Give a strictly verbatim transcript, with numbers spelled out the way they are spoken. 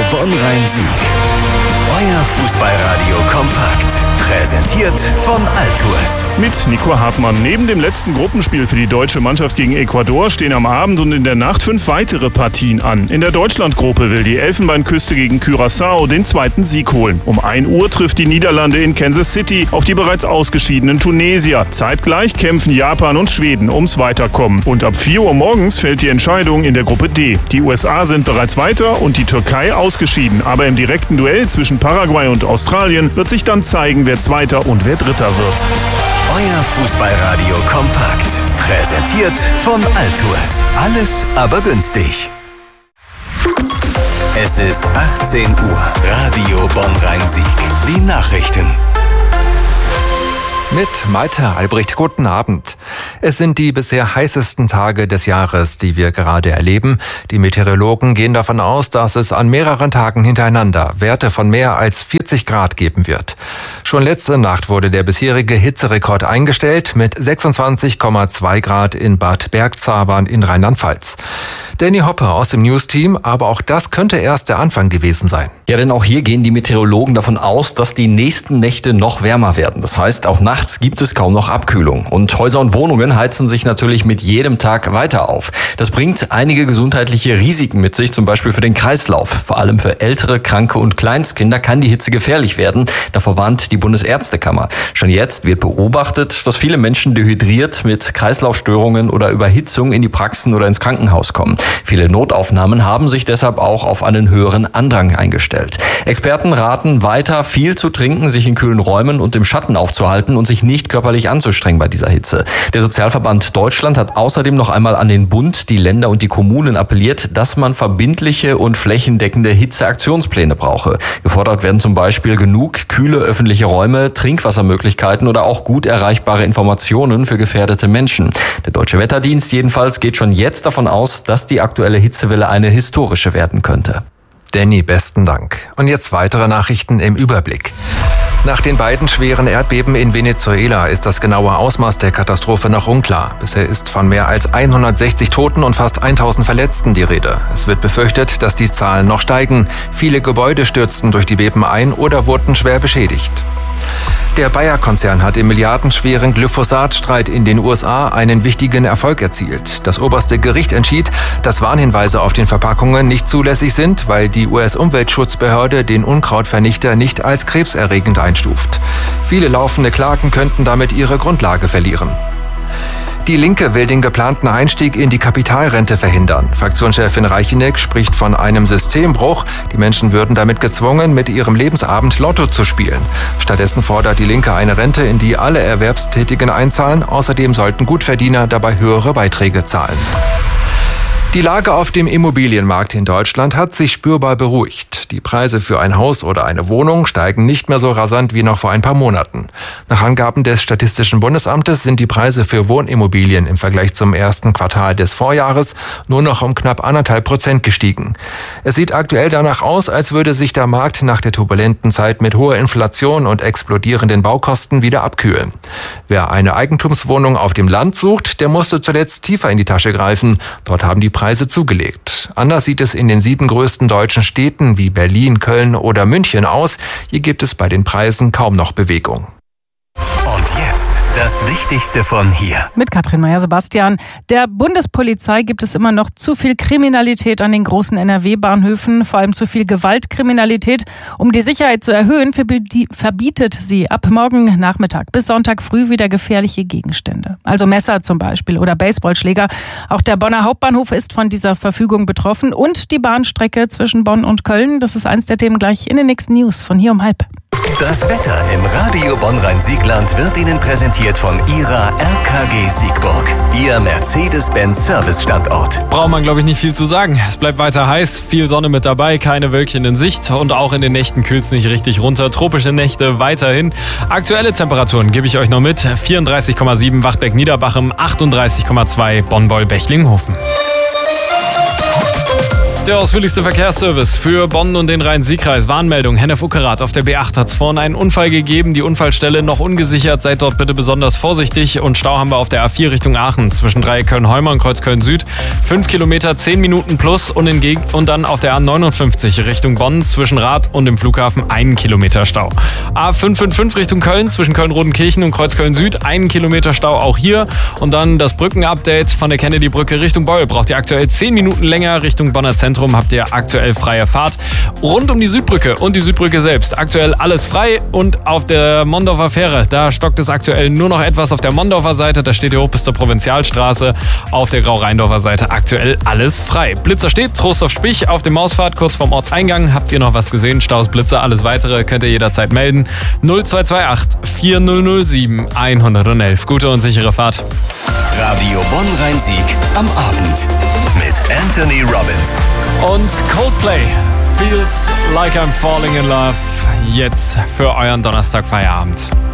Bonn-Rhein-Sieg. Euer Fußballradio kompakt. Präsentiert von Altours. Mit Nico Hartmann. Neben dem letzten Gruppenspiel für die deutsche Mannschaft gegen Ecuador stehen am Abend und in der Nacht fünf weitere Partien an. In der Deutschlandgruppe will die Elfenbeinküste gegen Curaçao den zweiten Sieg holen. Um ein Uhr trifft die Niederlande in Kansas City auf die bereits ausgeschiedenen Tunesier. Zeitgleich kämpfen Japan und Schweden ums Weiterkommen. Und ab vier Uhr morgens fällt die Entscheidung in der Gruppe D. Die U S A sind bereits weiter und die Türkei ausgeschieden. Aber im direkten Duell zwischen Paraguay und Australien wird sich dann zeigen, wer Zweiter und wer Dritter wird. Euer Fußballradio kompakt. Präsentiert von Altours. Alles aber günstig. Es ist achtzehn Uhr. Radio Bonn-Rhein-Sieg. Die Nachrichten. Mit Malte Albrecht, guten Abend. Es sind die bisher heißesten Tage des Jahres, die wir gerade erleben. Die Meteorologen gehen davon aus, dass es an mehreren Tagen hintereinander Werte von mehr als vierzig Grad geben wird. Schon letzte Nacht wurde der bisherige Hitzerekord eingestellt mit sechsundzwanzig Komma zwei Grad in Bad Bergzabern in Rheinland-Pfalz. Danny Hoppe aus dem News-Team, aber auch das könnte erst der Anfang gewesen sein. Ja, denn auch hier gehen die Meteorologen davon aus, dass die nächsten Nächte noch wärmer werden. Das heißt, auch nachts gibt es kaum noch Abkühlung. Und Häuser und Wohnungen heizen sich natürlich mit jedem Tag weiter auf. Das bringt einige gesundheitliche Risiken mit sich, zum Beispiel für den Kreislauf. Vor allem für ältere, Kranke und Kleinstkinder kann die Hitze gefährlich werden. Davor warnt die Bundesärztekammer. Schon jetzt wird beobachtet, dass viele Menschen dehydriert mit Kreislaufstörungen oder Überhitzung in die Praxen oder ins Krankenhaus kommen. Viele Notaufnahmen haben sich deshalb auch auf einen höheren Andrang eingestellt. Experten raten weiter, viel zu trinken, sich in kühlen Räumen und im Schatten aufzuhalten und sich nicht körperlich anzustrengen bei dieser Hitze. Der Sozialverband Deutschland hat außerdem noch einmal an den Bund, die Länder und die Kommunen appelliert, dass man verbindliche und flächendeckende Hitzeaktionspläne brauche. Gefordert werden zum Beispiel genug kühle öffentliche Räume, Trinkwassermöglichkeiten oder auch gut erreichbare Informationen für gefährdete Menschen. Der Deutsche Wetterdienst jedenfalls geht schon jetzt davon aus, dass die Die aktuelle Hitzewelle eine historische werden könnte. Danny, besten Dank. Und jetzt weitere Nachrichten im Überblick. Nach den beiden schweren Erdbeben in Venezuela ist das genaue Ausmaß der Katastrophe noch unklar. Bisher ist von mehr als hundertsechzig Toten und fast tausend Verletzten die Rede. Es wird befürchtet, dass die Zahlen noch steigen. Viele Gebäude stürzten durch die Beben ein oder wurden schwer beschädigt. Der Bayer-Konzern hat im milliardenschweren Glyphosat-Streit in den U S A einen wichtigen Erfolg erzielt. Das oberste Gericht entschied, dass Warnhinweise auf den Verpackungen nicht zulässig sind, weil die U S-Umweltschutzbehörde den Unkrautvernichter nicht als krebserregend einstuft. Viele laufende Klagen könnten damit ihre Grundlage verlieren. Die Linke will den geplanten Einstieg in die Kapitalrente verhindern. Fraktionschefin Reicheneck spricht von einem Systembruch. Die Menschen würden damit gezwungen, mit ihrem Lebensabend Lotto zu spielen. Stattdessen fordert die Linke eine Rente, in die alle Erwerbstätigen einzahlen. Außerdem sollten Gutverdiener dabei höhere Beiträge zahlen. Die Lage auf dem Immobilienmarkt in Deutschland hat sich spürbar beruhigt. Die Preise für ein Haus oder eine Wohnung steigen nicht mehr so rasant wie noch vor ein paar Monaten. Nach Angaben des Statistischen Bundesamtes sind die Preise für Wohnimmobilien im Vergleich zum ersten Quartal des Vorjahres nur noch um knapp anderthalb Prozent gestiegen. Es sieht aktuell danach aus, als würde sich der Markt nach der turbulenten Zeit mit hoher Inflation und explodierenden Baukosten wieder abkühlen. Wer eine Eigentumswohnung auf dem Land sucht, der musste zuletzt tiefer in die Tasche greifen. Dort haben die Preise zugelegt. Anders sieht es in den sieben größten deutschen Städten wie Berlin, Köln oder München aus. Hier gibt es bei den Preisen kaum noch Bewegung. Und jetzt das Wichtigste von hier. Mit Katrin Meyer-Sebastian. Der Bundespolizei gibt es immer noch zu viel Kriminalität an den großen N R W-Bahnhöfen, vor allem zu viel Gewaltkriminalität. Um die Sicherheit zu erhöhen, verbietet sie ab morgen Nachmittag bis Sonntag früh wieder gefährliche Gegenstände. Also Messer zum Beispiel oder Baseballschläger. Auch der Bonner Hauptbahnhof ist von dieser Verfügung betroffen und die Bahnstrecke zwischen Bonn und Köln. Das ist eins der Themen gleich in den nächsten News von hier um halb. Das Wetter im Radio Bonn-Rhein-Siegland wird Ihnen präsentiert von Ihrer R K G Siegburg. Ihr Mercedes-Benz-Service-Standort. Braucht man, glaube ich, nicht viel zu sagen. Es bleibt weiter heiß, viel Sonne mit dabei, keine Wölkchen in Sicht und auch in den Nächten kühlt es nicht richtig runter. Tropische Nächte weiterhin. Aktuelle Temperaturen gebe ich euch noch mit. vierunddreißig Komma sieben Wachtbeck-Niederbachem, achtunddreißig Komma zwei Bonn-Beul-Bechlinghofen. Der ausführlichste Verkehrsservice für Bonn und den Rhein-Sieg-Kreis. Warnmeldung, Hennef-Uckerath. Auf der B acht hat es vorhin einen Unfall gegeben. Die Unfallstelle noch ungesichert. Seid dort bitte besonders vorsichtig. Und Stau haben wir auf der A vier Richtung Aachen. Zwischen Dreieck Köln-Heumer und Kreuz Köln-Süd. fünf Kilometer, zehn Minuten plus. Und, in Geg- und dann auf der A neunundfünfzig Richtung Bonn. Zwischen Rath und dem Flughafen einen Kilometer Stau. A fünf fünf fünf Richtung Köln. Zwischen Köln-Rodenkirchen und Kreuz Köln-Süd. Einen Kilometer Stau auch hier. Und dann das Brückenupdate von der Kennedy-Brücke Richtung Beul. Braucht ihr aktuell zehn Minuten länger. Richtung Bonner Zentrum habt ihr aktuell freie Fahrt. Rund um die Südbrücke und die Südbrücke selbst aktuell alles frei. Und auf der Mondorfer Fähre, da stockt es aktuell nur noch etwas auf der Mondorfer Seite. Da steht ihr hoch bis zur Provinzialstraße. Auf der Grau-Rheindorfer Seite aktuell alles frei. Blitzer steht, Trost auf Spich auf dem Mausfahrt kurz vorm Ortseingang. Habt ihr noch was gesehen? Staus, Blitzer, alles weitere könnt ihr jederzeit melden. null zwei zwei acht vier null null sieben eins null eins. Gute und sichere Fahrt. Radio Bonn-Rhein-Sieg am Abend mit Anthony Robbins. Und Coldplay, Feels Like I'm Falling in Love, jetzt für euren Donnerstag Feierabend.